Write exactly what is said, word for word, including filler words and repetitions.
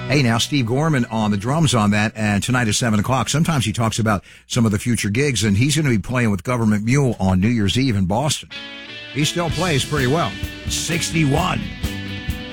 Hey, now, Steve Gorman on the drums on that, and tonight at seven o'clock. Sometimes he talks about some of the future gigs, and he's going to be playing with Government Mule on New Year's Eve in Boston. He still plays pretty well. sixty-one.